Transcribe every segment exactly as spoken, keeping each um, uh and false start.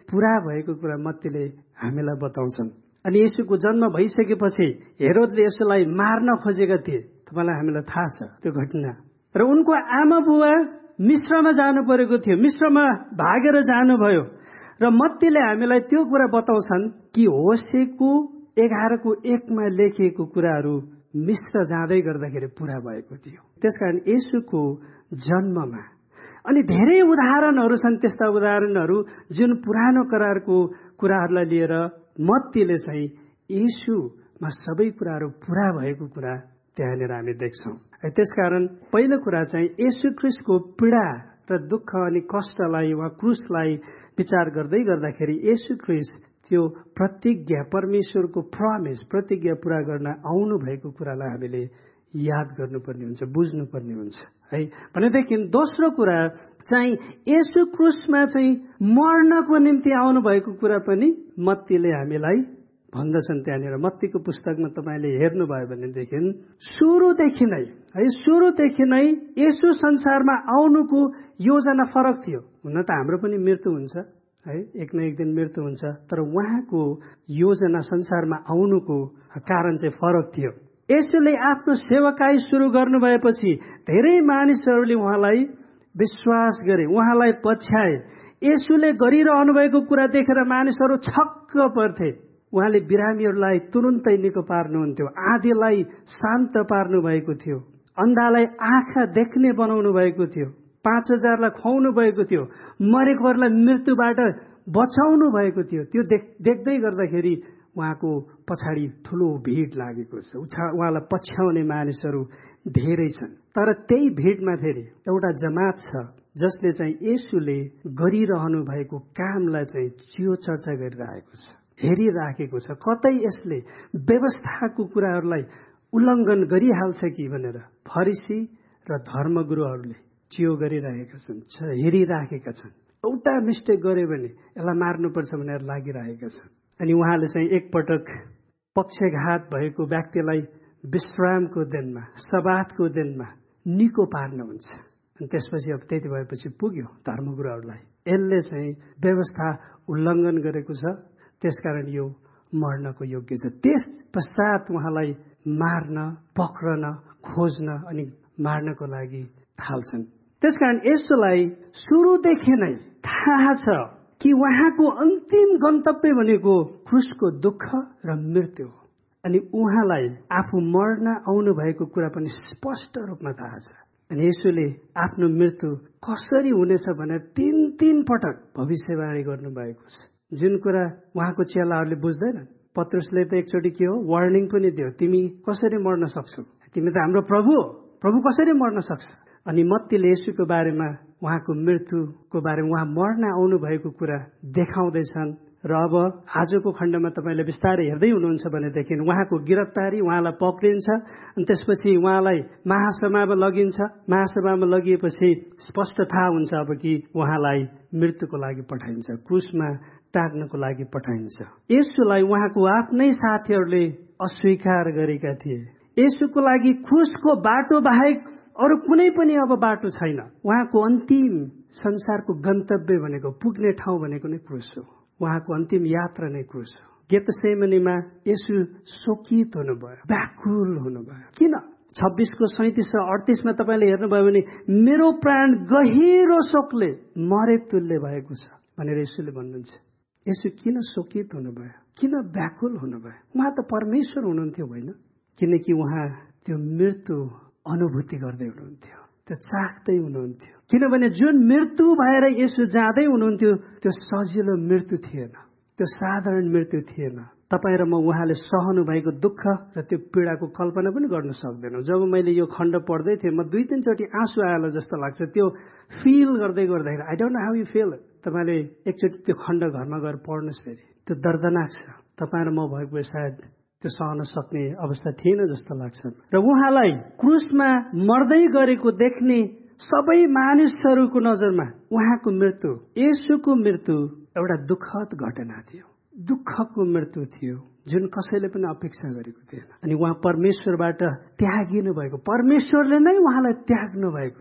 पूरा भएको कुरा मत्तीले हामीलाई बताउँछन्। अनि येशूको जन्म भइसकेपछि हेरोदले यसुलाई मार्न खोजेका थिए। तपाईँलाई हामीलाई थाहा छ त्यो घटना। र उनको आमा बुवा मिश्रमा जानु परेको थियो, मिश्रमा भागेर जानुभयो। र मत्तीले हामीलाई त्यो कुरा बताउँछन् कि होसेको एघारको एकमा लेखिएको कुराहरू मिश्र जाँदै गर्दाखेरि पूरा भएको थियो। त्यसकारण येशूको जन्ममा अनि धेरै उदाहरणहरू छन्, त्यस्ता उदाहरणहरू जुन पुरानो करारको कुराहरूलाई लिएर मत्तीले चाहिँ येशूमा सबै कुराहरू पूरा भएको कुरा त्यहाँनिर हामी देख्छौँ। त्यसकारण पहिलो कुरा चाहिँ येशू ख्रीष्टको पीडा र दुःख अनि कष्टलाई वा क्रुसलाई विचार गर्दै गर्दाखेरि येशू ख्रीष्ट त्यो प्रतिज्ञा, परमेश्वरको प्रमिस, प्रतिज्ञा पूरा गर्न आउनु भएको कुरालाई हामीले याद गर्नुपर्ने हुन्छ, बुझ्नुपर्ने हुन्छ है। भनेदेखि दोस्रो कुरा चाहिँ येशू क्रुसमा चाहिँ मर्नको निम्ति आउनु भएको कुरा पनि मत्तीले हामीलाई भन्दछन्। त्यहाँनिर मत्तीको पुस्तकमा तपाईँले हेर्नुभयो भनेदेखि सुरुदेखि नै है सुरुदेखि नै येशू संसारमा आउनुको योजना फरक थियो। हुन त हाम्रो पनि मृत्यु हुन्छ है, एक न एक दिन मृत्यु हुन्छ, तर उहाँको योजना संसारमा आउनुको कारण चाहिँ फरक थियो। येशूले आफ्नो सेवाकाई सुरु गर्नु भएपछि धेरै मानिसहरूले उहाँलाई विश्वास गरे, उहाँलाई पछ्याए। येशूले गरिरहनु भएको कुरा देखेर मानिसहरू छक्क पर्थे। उहाँले बिरामीहरूलाई तुरुन्तै निको पार्नुहुन्थ्यो, आँधीलाई शान्त पार्नु भएको थियो, अन्धालाई आँखा देख्ने बनाउनु भएको थियो, पाँच हजारलाई खुवाउनु भएको थियो, मरेकोहरूलाई मृत्युबाट बचाउनु भएको थियो। त्यो देख्दै गर्दाखेरि उहाँको पछाडि ठुलो भिड लागेको छ, उहाँलाई पछ्याउने मानिसहरू धेरै छन्। तर त्यही भिडमा फेरि एउटा जमात छ जसले चाहिँ येशूले गरिरहनु भएको कामलाई चाहिँ चियो चर्चा गरिरहेको छ, हेरिराखेको छ। कतै यसले व्यवस्थाको कुराहरूलाई उल्लङ्घन गरिहाल्छ कि भनेर फरिसी र धर्मगुरुहरूले चियो गरिरहेका छन्, हेरिराखेका छन्। एउटा मिस्टेक गर्यो भने यसलाई मार्नुपर्छ भनेर लागिरहेका छन्। अनि उहाँले चाहिँ एकपटक पक्षघात भएको व्यक्तिलाई विश्रामको दिनमा, सबातको दिनमा निको पार्नुहुन्छ। अनि त्यसपछि अब त्यति भएपछि पुग्यो धर्मगुरुहरूलाई, यसले चाहिँ व्यवस्था उल्लङ्घन गरेको छ, त्यसकारण यो मर्नको योग्य छ। त्यस पश्चात उहाँलाई मार्न, पक्रन, खोज्न अनि मार्नको लागि थाल्छन्। त्यसकारण यसलाई सुरुदेखि नै थाहा छ कि उहाँको अन्तिम गन्तव्य भनेको क्रुसको दुःख र मृत्यु हो। अनि उहाँलाई आफू मर्न आउनु भएको कुरा पनि स्पष्ट रूपमा थाहा छ। अनि यसुले आफ्नो मृत्यु कसरी हुनेछ भनेर तीन तीन पटक भविष्यवाणी गर्नुभएको छ, जुन कुरा उहाँको चेलाहरूले बुझ्दैनन्। पत्रुसले त एकचोटि के हो वार्निङ पनि दियो, तिमी कसरी मर्न सक्छौ, तिमी त हाम्रो प्रभु हो, प्रभु कसरी मर्न सक्छ। अनि मत्तीले येशूको बारेमा, उहाँको मृत्युको बारेमा, उहाँ मर्न आउनु भएको कुरा देखाउँदैछन्। र अब आजको खण्डमा तपाईँले बिस्तारै हेर्दै हुनुहुन्छ भनेदेखि उहाँको गिरफ्तारी, उहाँलाई पक्रिन्छ अनि त्यसपछि उहाँलाई महासभामा लगिन्छ। महासभामा लगिएपछि स्पष्ट थाहा हुन्छ अब कि उहाँलाई मृत्युको लागि पठाइन्छ, क्रुसमा टार्नको लागि पठाइन्छ। येशूलाई उहाँको आफ्नै साथीहरूले अस्वीकार गरेका थिए। येशूको लागि क्रुसको बाटो बाहेक अरू कुनै पनि अब बाटो छैन। उहाँको अन्तिम संसारको गन्तव्य भनेको, पुग्ने ठाउँ भनेको नै क्रुस हो। उहाँको अन्तिम यात्रा नै क्रुस हो। गेतसेमनीमा येशू शोकित हुनुभयो, व्याकुल हुनुभयो। किन? छब्बीसको सैतिस र अडतिसमा तपाईँले हेर्नुभयो भने मेरो प्राण गहिरो शोकले मरे तुल्य भएको छ भनेर येशूले भन्नुहुन्छ। येशू किन शोकित हुनुभयो, किन व्याकुल हुनुभयो? उहाँ त परमेश्वर हुनुहुन्थ्यो होइन? किनकि उहाँ त्यो मृत्यु अनुभूति गर्दै हुनुहुन्थ्यो, त्यो चाख्दै हुनुहुन्थ्यो। किनभने जुन मृत्यु भएर येशू जाँदै हुनुहुन्थ्यो त्यो सजिलो मृत्यु थिएन, त्यो साधारण मृत्यु थिएन। तपाईँ र म उहाँले सहनु भएको दुःख र त्यो पीडाको कल्पना पनि गर्न सक्दैनौँ। जब मैले यो खण्ड पढ्दै थिएँ म दुई तिनचोटि आँसु आएला जस्तो लाग्छ त्यो फिल गर्दै गर्दाखेरि। I don't know how you feel. तपाईँले एकचोटि त्यो खण्ड घरमा गएर पढ्नुहोस् फेरि, त्यो दर्दनाक छ। तपाईँ र म भएको सायद त्यो सहन सक्ने अवस्था थिएन जस्तो लाग्छ। र उहाँलाई क्रुसमा मर्दै गरेको देख्ने सबै मानिसहरूको नजरमा उहाँको मृत्यु, येशूको मृत्यु एउटा दुःखद घटना थियो, दुःखको मृत्यु थियो जुन कसैले पनि अपेक्षा गरेको थिएन। अनि उहाँ परमेश्वरबाट त्यागिनु भएको, परमेश्वरले नै उहाँलाई त्याग्नु भएको थियो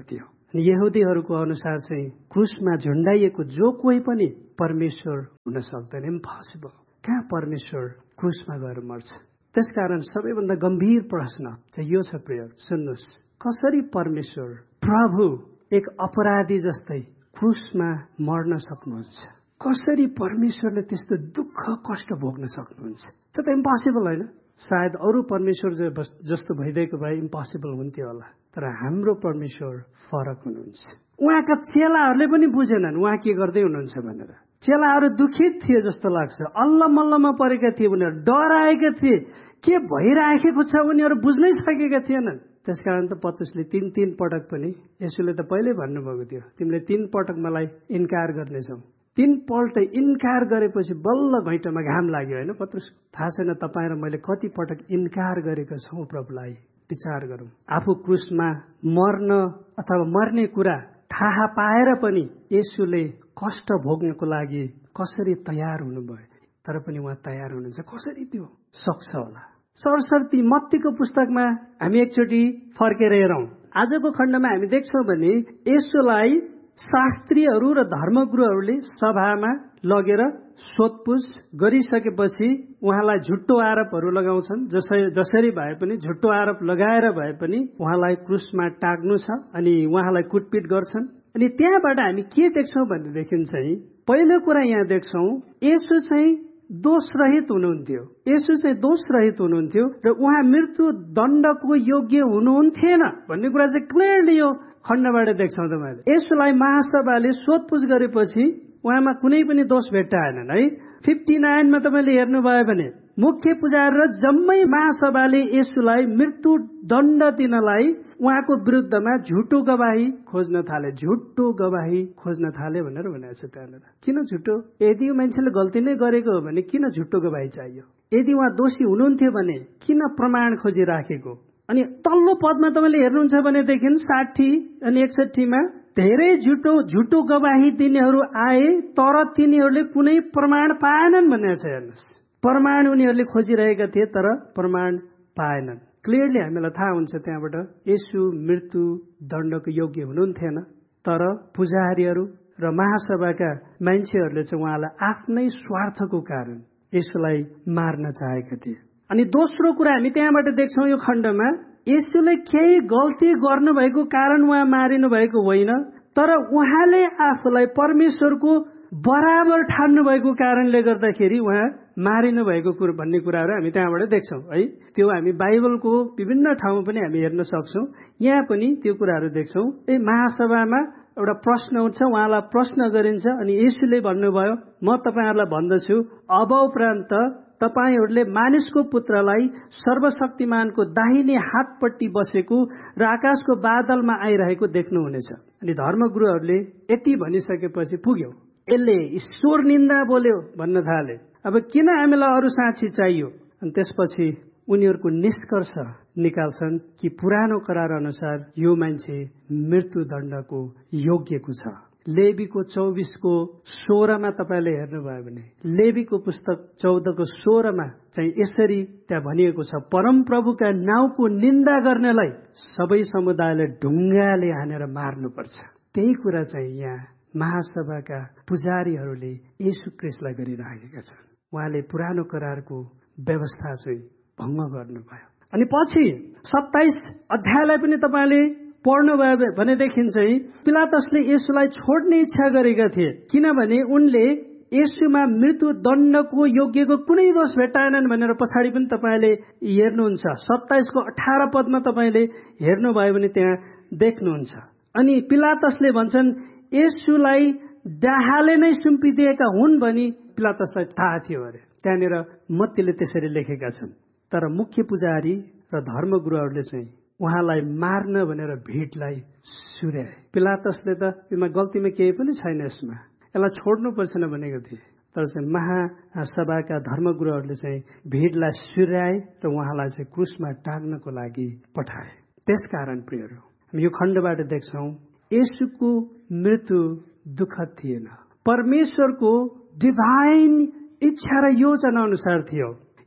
यहुदीहरूको अनुसार चाहिँ क्रुसमा झुन्डाइएको जो कोही पनि परमेश्वर हुन सक्दैन, इम्पोसिबल। कहाँ परमेश्वर क्रुसमा गएर मर्छ? त्यसकारण सबैभन्दा गम्भीर प्रश्न चाहिँ यो छ प्रिय, सुन्नुहोस्, कसरी परमेश्वर प्रभु एक अपराधी जस्तै क्रुसमा मर्न सक्नुहुन्छ? कसरी परमेश्वरले त्यस्तो दुःख कष्ट भोग्न सक्नुहुन्छ? त्यो त इम्पोसिबल होइन। सायद अरू परमेश्वर जस्तो भइदिएको भए इम्पोसिबल हुन्थ्यो होला, तर हाम्रो परमेश्वर फरक हुनुहुन्छ। उहाँका चेलाहरूले पनि बुझेनन् उहाँ के गर्दै हुनुहुन्छ भनेर। चेलाहरू दुखित थिए जस्तो लाग्छ, अल्ल मल्लमा परेका थिए, उनीहरू डराएका थिए, के भइराखेको छ उनीहरू बुझ्नै सकेका थिएनन्। त्यसकारण त पत्रुसले तीन तीन पटक पनि, यसुले त पहिल्यै भन्नुभएको थियो, तिमीले तीन पटक मलाई इन्कार गर्नेछौ। तीन पल्ट इन्कार गरेपछि बल्ल घैँटोमा घाम लाग्यो होइन पत्रुस? थाहा छैन तपाईँ र मैले कति पटक इन्कार गरेका छौँ प्रभुलाई। विचार गरौँ, आफू क्रुसमा मर्न अथवा मर्ने कुरा थाहा पाएर पनि येशूले कष्ट भोग्नको लागि कसरी तयार हुनुभयो, तर पनि उहाँ तयार हुनुहुन्छ। कसरी त्यो सक्छ होला? सरस्वती मत्तीको पुस्तकमा हामी एकचोटि फर्केर हेरौँ। आजको खण्डमा हामी देख्छौँ भने येशूलाई शास्त्रीहरू र धर्मगुरुहरूले सभामा लगेर सोधपुछ गरिसकेपछि उहाँलाई झुट्टो आरोपहरू लगाउँछन्। जसरी जसरी भए पनि झुट्टो आरोप लगाएर भए पनि उहाँलाई क्रुसमा टाग्नु छ अनि उहाँलाई कुटपिट गर्छन्। अनि त्यहाँबाट हामी के देख्छौँ भनेदेखि चाहिँ पहिलो कुरा यहाँ देख्छौँ, येशू चाहिँ दोषरहित हुनुहुन्थ्यो। येशू चाहिँ दोषरहित हुनुहुन्थ्यो र उहाँ मृत्यु दण्डको योग्य हुनुहुन्थेन भन्ने कुरा चाहिँ क्लियरली यो खण्डबाट देख्छौँ तपाईँले। येशूलाई महासभाले सोधपुछ गरेपछि उहाँमा कुनै पनि दोष भेट्टाएनन् है। फिफ्टी नाइनमा तपाईँले हेर्नुभयो भने मुख्य पुजारी र जम्मै महासभाले येशूलाई मृत्यु दण्ड दिनलाई उहाँको विरुद्धमा झुटो गवाही खोज्न थाले। झुटो गवाही खोज्न थाले भनेर भनेको छ त्यहाँनिर। किन झुटो? यदि यो मान्छेले गल्ती नै गरेको हो भने किन झुटो गवाही चाहियो? यदि उहाँ दोषी हुनुहुन्थ्यो भने किन प्रमाण खोजिराखेको? अनि तल्लो पदमा तपाईँले हेर्नुहुन्छ भनेदेखि साठी अनि एकसठीमा धेरै झुटो झुटो गवाही दिनेहरू आए तर तिनीहरूले कुनै प्रमाण पाएनन् भनेको छ। हेर्नुहोस्, प्रमाण उनीहरूले खोजिरहेका थिए तर प्रमाण पाएनन्। क्लियरली हामीलाई थाहा हुन्छ त्यहाँबाट येशू मृत्यु दण्डको योग्य हुनुहुन्थेन, तर पुजारीहरू र महासभाका मान्छेहरूले चाहिँ उहाँलाई आफ्नै स्वार्थको कारण येशूलाई मार्न चाहेका थिए। अनि दोस्रो कुरा हामी त्यहाँबाट देख्छौँ यो खण्डमा, येशूले केही गल्ती गर्नुभएको कारण उहाँ मारिनु भएको होइन, तर उहाँले आफूलाई परमेश्वरको बराबर ठान्नु भएको कारणले गर्दाखेरि उहाँ मारिनु भएको कुरो भन्ने कुराहरू हामी त्यहाँबाट देख्छौँ है। त्यो हामी बाइबलको विभिन्न ठाउँमा पनि हामी हेर्न सक्छौँ। यहाँ पनि त्यो कुराहरू देख्छौँ। ए महासभामा एउटा प्रश्न उठ्छ, उहाँलाई प्रश्न गरिन्छ अनि येशूले भन्नुभयो, म तपाईँहरूलाई भन्दछु अब उपरान्त तपाईहरूले मानिसको पुत्रलाई सर्वशक्तिमानको दाहिने हातपट्टि बसेको र आकाशको बादलमा आइरहेको देख्नुहुनेछ। अनि धर्मगुरुहरूले यति भनिसकेपछि पुग्यो, यसले ईश्वर निन्दा बोल्यो भन्न थाले। अब किन हामीलाई अरू साक्षी चाहियो? अनि त्यसपछि उनीहरूको निष्कर्ष निकाल्छन् कि पुरानो करार अनुसार यो मान्छे मृत्युदण्डको योग्यको छ। लेवीको चौबिसको सोह्रमा तपाईँले हेर्नुभयो भने लेवीको पुस्तक चौधको सोह्रमा चाहिँ यसरी त्यहाँ भनिएको छ, परमप्रभुका नाउँको निन्दा गर्नेलाई सबै समुदायले ढुङ्गाले हानेर मार्नुपर्छ। त्यही कुरा चाहिँ यहाँ महासभाका पुजारीहरूले येशू ख्रीष्टलाई गरिराखेका छन्। उहाँले पुरानो करारको व्यवस्था चाहिँ भङ्ग गर्नुभयो। अनि पछि सत्ताइस अध्यायलाई पनि तपाईँले पढ्नुभयो भनेदेखि चाहिँ पिलातसले येशूलाई छोड्ने इच्छा गरेका थिए, किनभने उनले येशूमा मृत्यु दण्डको योग्यको कुनै दोष भेट्टाएनन् भनेर पछाडि पनि तपाईँले हेर्नुहुन्छ। सत्ताइसको अठार पदमा तपाईँले हेर्नुभयो भने त्यहाँ देख्नुहुन्छ। अनि पिलातसले भन्छन् येशूलाई डाहाले नै सुम्पिदिएका हुन् भनी पिलातसलाई थाहा थियो अरे। त्यहाँनिर मत्तीले त्यसरी लेखेका छन्। तर मुख्य पुजारी र धर्मगुरुहरूले चाहिँ उहाँलाई मार्न भनेर भिडलाई सुर्याए। पिलातसले त यसमा गल्तीमा केही पनि छैन, यसमा यसलाई छोड्नु पर्छन् भनेको थिए, तर चाहिँ महासभाका धर्मगुरुहरूले चाहिँ भिडलाई सुर्याए र उहाँलाई चाहिँ क्रुसमा टाग्नको लागि पठाए। त्यसकारण प्रियहरू हामी यो खण्डबाट देख्छौँ येशूको मृत्यु दुःखद थिएन, परमेश्वरको डिभाइन इच्छा र योजना अनुसार थियो।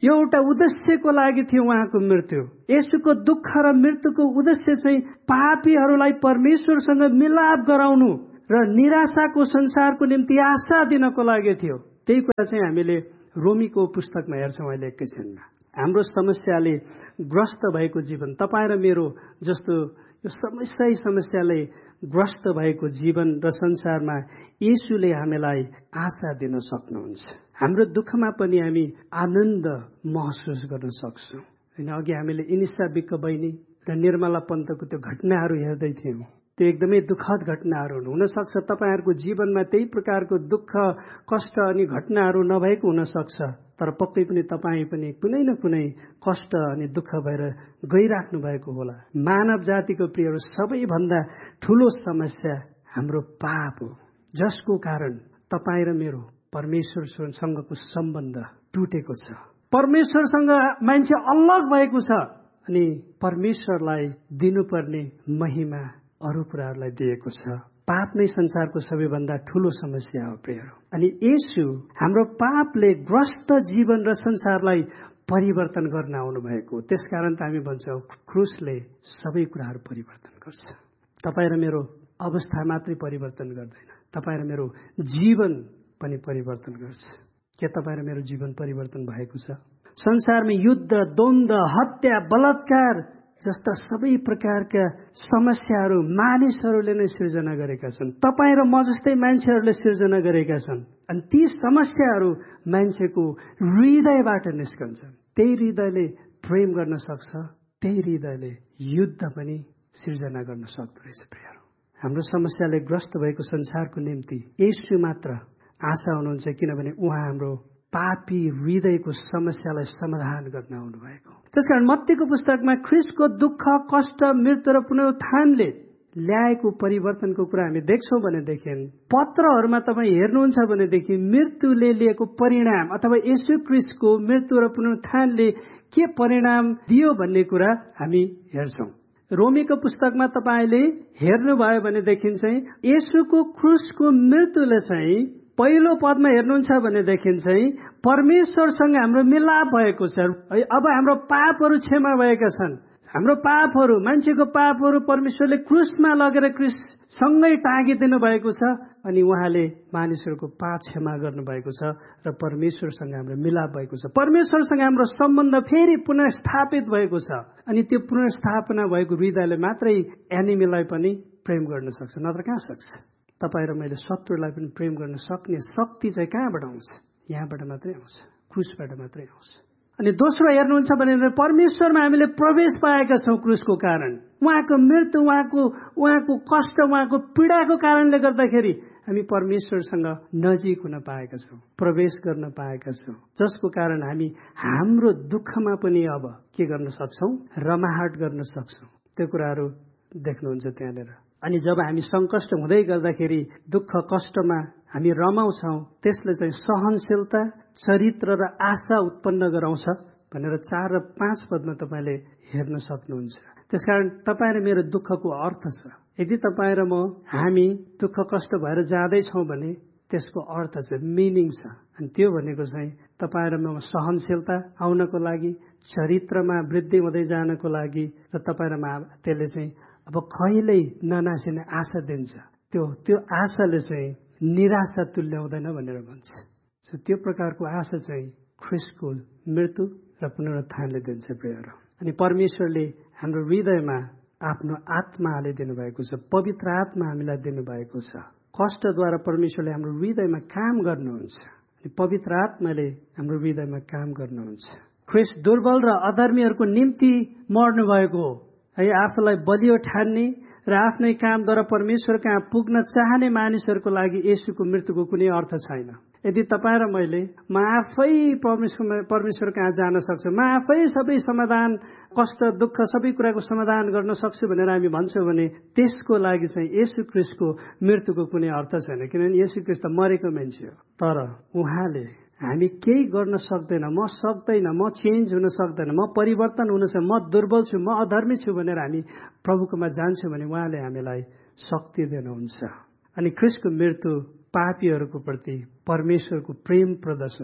एउटा उद्देश्यको लागि थियो उहाँको मृत्यु। येशूको दुःख र मृत्युको उद्देश्य चाहिँ पापीहरूलाई परमेश्वरसँग मिलाप गराउनु र निराशाको संसारको निम्ति आशा दिनको लागि थियो। त्यही कुरा चाहिँ हामीले रोमीको पुस्तकमा हेर्छौँ अहिले एकैछिनमा। हाम्रो समस्याले ग्रस्त भएको जीवन, तपाईँ र मेरो जस्तो यो समस्या समस्याले ग्रस्त भएको जीवन र संसारमा येशूले हामीलाई आशा दिन सक्नुहुन्छ। हाम्रो दुःखमा पनि हामी आनन्द महसुस गर्न सक्छौँ होइन। अघि हामीले इनिसा बिक्क बहिनी र निर्मला पन्तको त्यो घटनाहरू हेर्दै थियौँ। त्यो एकदमै दुःखद घटनाहरू हुन्। हुनसक्छ तपाईँहरूको जीवनमा त्यही प्रकारको दुःख कष्ट अनि घटनाहरू नभएको हुनसक्छ, तर पक्कै पनि तपाईँ पनि कुनै न कुनै कष्ट अनि दुःख भएर गइराख्नु भएको होला। मानव जातिको प्रियहरू सबैभन्दा ठुलो समस्या हाम्रो पाप हो, जसको कारण तपाईँ र मेरो परमेश्वरसँगको सम्बन्ध टुटेको छ। परमेश्वरसँग मान्छे अलग भएको छ अनि परमेश्वरलाई दिनुपर्ने महिमा अरू कुराहरूलाई दिएको छ। पाप नै संसारको सबैभन्दा ठुलो समस्या हो प्रियहरू। अनि येशू हाम्रो पापले ग्रस्त जीवन र संसारलाई परिवर्तन गर्न आउनु भएको। त्यसकारण त हामी भन्छौँ क्रुसले सबै कुराहरू परिवर्तन गर्छ। तपाईँ र मेरो अवस्था मात्रै परिवर्तन गर्दैन, तपाईँ र मेरो जीवन पनि परिवर्तन गर्छ। के तपाईँ र मेरो जीवन परिवर्तन भएको छ? संसारमा युद्ध, द्वन्द्व, हत्या, बलात्कार जस्ता सबै प्रकारका समस्याहरू मानिसहरूले नै सिर्जना गरेका छन्। तपाईँ र म जस्तै मान्छेहरूले सिर्जना गरेका छन्। अनि ती समस्याहरू मान्छेको हृदयबाट निस्कन्छन्। त्यही हृदयले प्रेम गर्न सक्छ, त्यही हृदयले युद्ध पनि सिर्जना गर्न सक्दो रहेछ प्रियहरू। हाम्रो समस्याले ग्रस्त भएको संसारको निम्ति येशू मात्र आशा हुनुहुन्छ, किनभने उहाँ हाम्रो पापी हृदयको समस्यालाई समाधान गर्न आउनु भएको। त्यसकारण मत्तीको पुस्तकमा ख्रीष्टको दुःख, कष्ट, मृत्यु र पुनरुत्थानले ल्याएको परिवर्तनको कुरा हामी देख्छौँ भनेदेखि, पत्रहरूमा तपाईँ हेर्नुहुन्छ भनेदेखि मृत्युले लिएको परिणाम अथवा येशू ख्रीष्टको मृत्यु र पुनरुत्थानले के परिणाम दियो भन्ने कुरा हामी हेर्छौँ। रोमीको पुस्तकमा तपाईँले हेर्नुभयो भनेदेखि चाहिँ येशूको क्रुसको मृत्युले चाहिँ पहिलो पदमा हेर्नुहुन्छ भनेदेखि चाहिँ परमेश्वरसँग हाम्रो मिलाप भएको छ। अब हाम्रो पापहरू क्षमा भएका छन्। हाम्रो पापहरू, मान्छेको पापहरू परमेश्वरले क्रुसमा लगेर क्रुससँगै टाँगिदिनु भएको छ अनि उहाँले मानिसहरूको पाप क्षमा गर्नुभएको छ र परमेश्वरसँग हाम्रो मिलाप भएको छ। परमेश्वरसँग हाम्रो सम्बन्ध फेरि पुनर्स्थापित भएको छ अनि त्यो पुनर्स्थापना भएको हृदयले मात्रै एनिमीलाई पनि प्रेम गर्न सक्छ, नत्र कहाँ सक्छ? तपाईँ र मैले शत्रुलाई पनि प्रेम गर्न सक्ने शक्ति चाहिँ कहाँबाट आउँछ? यहाँबाट मात्रै आउँछ, क्रुसबाट मात्रै आउँछ। अनि दोस्रो हेर्नुहुन्छ भने परमेश्वरमा हामीले प्रवेश पाएका छौँ क्रुसको कारण। उहाँको मृत्यु, उहाँको उहाँको कष्ट, उहाँको पीडाको कारणले गर्दाखेरि हामी परमेश्वरसँग नजिक हुन पाएका छौँ, प्रवेश गर्न पाएका छौँ, जसको कारण हामी हाम्रो दुःखमा पनि अब के गर्न सक्छौँ? रमाहट गर्न सक्छौँ। त्यो कुराहरू देख्नुहुन्छ त्यहाँनिर। अनि जब हामी सङ्कष्ट हुँदै गर्दाखेरि दुःख कष्टमा हामी रमाउँछौँ, त्यसले चाहिँ सहनशीलता, चरित्र र आशा उत्पन्न गराउँछ भनेर चार र पाँच पदमा तपाईँले हेर्न सक्नुहुन्छ। त्यसकारण तपाईँ र मेरो दुःखको अर्थ छ। यदि तपाईँ र म हामी दुःख कष्ट भएर जाँदैछौँ भने त्यसको अर्थ छ, मिनिङ छ। अनि त्यो भनेको चाहिँ तपाईँ र म सहनशीलता आउनको लागि, चरित्रमा वृद्धि हुँदै जानको लागि र तपाईँ र म त्यसले चाहिँ अब कहिल्यै ननासिने आशा दिन्छ। त्यो त्यो आशाले चाहिँ निराशा तुल्याउँदैन भनेर भन्छ। सो त्यो प्रकारको आशा चाहिँ ख्रीष्टको मृत्यु र पुनरुत्थानले दिन्छ प्रियहरू। अनि परमेश्वरले हाम्रो हृदयमा आफ्नो आत्मा हालिदिनु भएको छ, पवित्र आत्मा हामीलाई दिनुभएको छ। कष्टद्वारा परमेश्वरले हाम्रो हृदयमा काम गर्नुहुन्छ अनि पवित्र आत्माले हाम्रो हृदयमा काम गर्नुहुन्छ। ख्रीष्ट दुर्बल र अधर्मीहरूको निम्ति मर्नु भएको हो है। आफूलाई बलियो ठान्ने र आफ्नै कामद्वारा परमेश्वर कहाँ पुग्न चाहने मानिसहरूको लागि येशूको मृत्युको कुनै अर्थ छैन। यदि तपाईँ र मैले म आफै परमेश्वर परमेश्वर कहाँ जान सक्छु, म आफै सबै समाधान, कष्ट दुःख सबै कुराको समाधान गर्न सक्छु भनेर हामी भन्छौँ भने त्यसको लागि चाहिँ येशू ख्रीष्टको मृत्युको कुनै अर्थ छैन। किनभने येशू ख्रीष्ट मरेको मान्छे हो, तर उहाँले हामी केही गर्न सक्दैन, म सक्दैन, म चेन्ज हुन सक्दैन, म परिवर्तन हुन सक्दैन, म दुर्बल छु, म अधर्मी छु भनेर हामी प्रभुकोमा जान्छौँ भने उहाँले हामीलाई शक्ति दिनुहुन्छ। अनि ख्रीष्टको मृत्यु पापीहरूको प्रति परमेश्वरको प्रेम प्रदर्शन हो।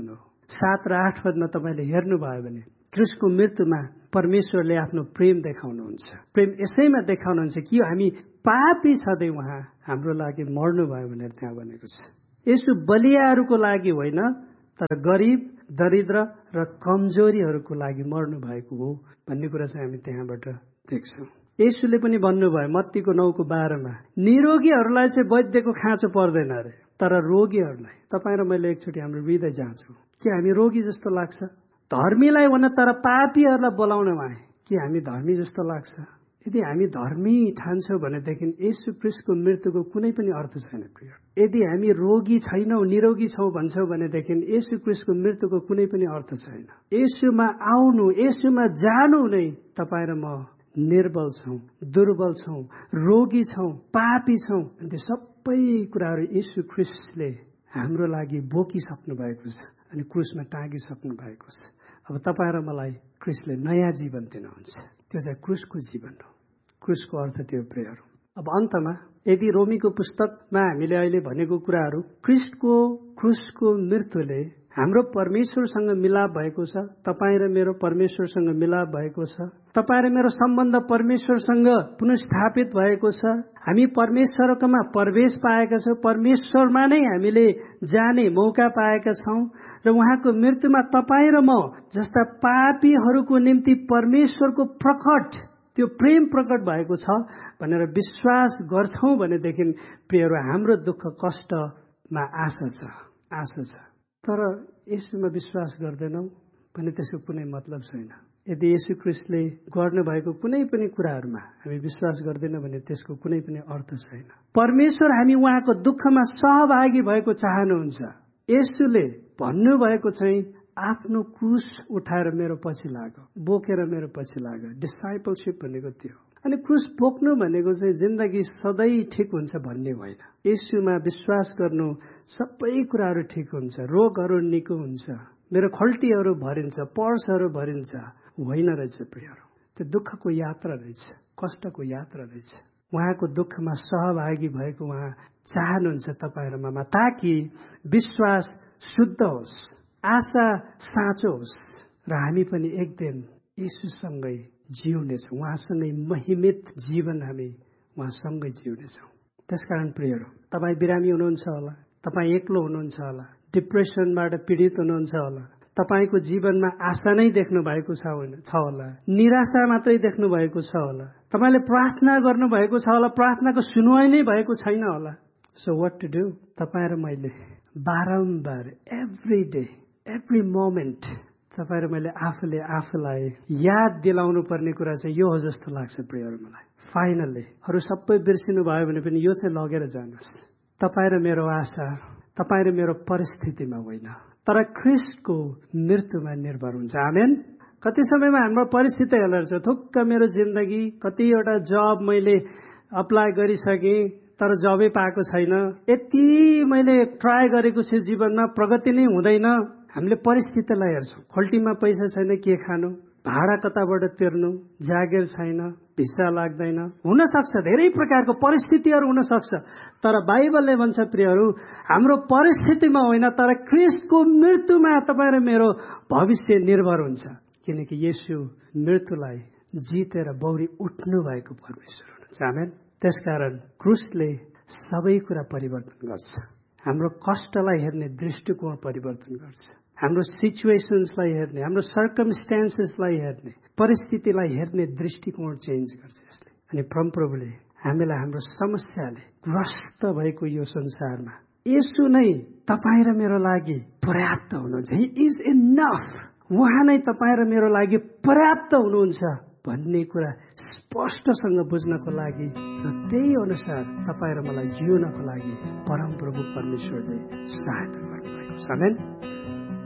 सात र आठ पदमा तपाईँले हेर्नुभयो भने क्रिस्टको मृत्युमा परमेश्वरले आफ्नो प्रेम देखाउनुहुन्छ। प्रेम यसैमा देखाउनुहुन्छ कि हामी पापी छँदै उहाँ हाम्रो लागि मर्नुभयो भनेर त्यहाँ भनेको छ। यसो बलियाहरूको लागि होइन, तर गरिब, दरिद्र र कमजोरीहरूको लागि मर्नु भएको हो भन्ने कुरा चाहिँ हामी त्यहाँबाट देख्छौँ। यसुले पनि भन्नुभयो मत्तीको नौको बाह्रमा, निरोगीहरूलाई चाहिँ वैद्यको खाँचो पर्दैन अरे, तर रोगीहरूलाई। तपाईँ र मैले एकचोटि हाम्रो हृदय जाँचौँ कि हामी रोगी जस्तो लाग्छ? धर्मीलाई भन्न तर पापीहरूलाई बोलाउन आए कि हामी धर्मी जस्तो लाग्छ? यदि हामी धर्मी ठान्छौँ भनेदेखि येशू ख्रीष्टको मृत्युको कुनै पनि अर्थ छैन प्रिय। यदि हामी रोगी छैनौँ, निरोगी छौँ भन्छौँ भनेदेखि येशू ख्रीष्टको मृत्युको कुनै पनि अर्थ छैन। येशूमा आउनु, येशूमा जानु नै तपाईँ र म निर्बल छौँ, दुर्बल छौँ, रोगी छौँ, पापी छौँ। त्यो सबै कुराहरू येशू ख्रीष्टले हाम्रो लागि बोकिसक्नु भएको छ अनि क्रुसमा टाँगिसक्नु भएको छ। अब तपाईँ र मलाई क्रिस्टले नयाँ जीवन दिनुहुन्छ। त्यो चाहिँ क्रुसको जीवन हो। क्रुसको अर्थ त्यो प्रियहरू। अब अन्तमा यदि रोमीको पुस्तकमा हामीले अहिले भनेको कुराहरू, क्रिस्टको क्रुसको मृत्युले हाम्रो परमेश्वरसँग मिलाप भएको छ, तपाईँ र मेरो परमेश्वरसँग मिलाप भएको छ, तपाईँ र मेरो सम्बन्ध परमेश्वरसँग पुनर्स्थापित भएको छ। हामी परमेश्वरकोमा प्रवेश पाएका छौँ, परमेश्वरमा नै हामीले जाने मौका पाएका छौँ र उहाँको मृत्युमा तपाईँ र म जस्ता पापीहरूको निम्ति परमेश्वरको प्रकट, त्यो प्रेम प्रकट भएको छ भनेर विश्वास गर्छौँ भनेदेखि प्रियहरू हाम्रो दुःख कष्टमा आशा छ, आशा छ। तर येशूमा विश्वास गर्दैनौँ भने त्यसको कुनै मतलब छैन। यदि येशू ख्रीष्टले गर्नुभएको कुनै पनि कुराहरूमा हामी विश्वास गर्दैनौँ भने त्यसको कुनै पनि अर्थ छैन। परमेश्वर हामी उहाँको दुःखमा सहभागी भएको चाहनुहुन्छ। येशूले भन्नुभएको चाहिँ आफ्नो क्रुस उठाएर मेरो पछि लाग, बोकेर मेरो पछि लाग। डिसाइपलशिप भनेको त्यो। अनि क्रुस बोक्नु भनेको चाहिँ जिन्दगी सधैँ ठिक हुन्छ भन्ने होइन। येशूमा विश्वास गर्नु सबै कुराहरू ठिक हुन्छ, रोगहरू निको हुन्छ, मेरो खल्टीहरू भरिन्छ, पर्सहरू भरिन्छ, होइन रहेछ प्रियहरू। त्यो दुःखको यात्रा रहेछ, कष्टको यात्रा रहेछ। उहाँको दुःखमा सहभागी भएको उहाँ चाहनुहुन्छ तपाईँ र ममा, ताकि विश्वास शुद्ध होस्, आशा साँचो होस् र हामी पनि एक दिन येशूसँगै जिउनेछौँ, उहाँसँगै महिमित जीवन हामी उहाँसँगै जिउनेछौँ। त्यसकारण प्रियहरू, तपाईँ बिरामी हुनुहुन्छ होला, तपाईँ एक्लो हुनुहुन्छ होला, डिप्रेसनबाट पीडित हुनुहुन्छ होला, तपाईँको जीवनमा आशा नै देख्नु भएको छ होला, निराशा मात्रै देख्नु भएको छ होला, तपाईँले प्रार्थना गर्नुभएको छ होला, प्रार्थनाको सुनवाई नै भएको छैन होला। So what to do? तपाईँ र मैले बारम्बार एभ्री डे, एभ्री मोमेन्ट तपाईँ र मैले आफूले आफूलाई याद दिलाउनु पर्ने कुरा चाहिँ यो हो जस्तो लाग्छ प्रियहरू मलाई। फाइनल्ली अरू सबै बिर्सिनु भयो भने पनि यो चाहिँ लगेर जानुहोस्। तपाईँ र मेरो आशा तपाईँ र मेरो परिस्थितिमा होइन, तर ख्रीष्टको मृत्युमा निर्भर हुन्छ। आमेन। कति समयमा हाम्रो परिस्थिति हेर्छ, थुक्क मेरो जिन्दगी, कतिवटा जब मैले अप्लाई गरिसकेँ तर जबै पाएको छैन, यति मैले ट्राई गरेको छु जीवनमा, प्रगति नै हुँदैन। हामीले परिस्थितिलाई हेर्छौँ। खल्टीमा पैसा छैन, के खानु, भाडा कताबाट तिर्नु, जागिर छैन, भिसा लाग्दैन, हुन सक्छ धेरै प्रकारको परिस्थितिहरू हुन सक्छ। तर बाइबलले भन्छ प्रियहरू, हाम्रो परिस्थितिमा होइन तर ख्रीष्टको मृत्युमा तपाईँ र मेरो भविष्य निर्भर हुन्छ। किनकि येशू मृत्युलाई जितेर बौरी उठ्नु भएको परमेश्वर हुनुहुन्छ। आमेन। त्यसकारण क्रुसले सबै कुरा परिवर्तन गर्छ। हाम्रो कष्टलाई हेर्ने दृष्टिकोण परिवर्तन गर्छ, हाम्रो सिचुएसन्सलाई हेर्ने, हाम्रो सर्कमस्टान्सेसलाई हेर्ने, परिस्थितिलाई हेर्ने दृष्टिकोण चेन्ज गर्छ यसले। अनि परमप्रभुले हामीलाई हाम्रो समस्याले ग्रस्त भएको यो संसारमा येशू नै तपाईँ र मेरो लागि पर्याप्त हुनुहुन्छ। He is enough. उहाँ नै तपाईँ र मेरो लागि पर्याप्त हुनुहुन्छ भन्ने कुरा स्पष्टसँग बुझ्नको लागि र त्यही अनुसार तपाईँ र मलाई जिउनको लागि परमप्रभु परमेश्वरले सहायता गर्नुभएको छ। आमेन।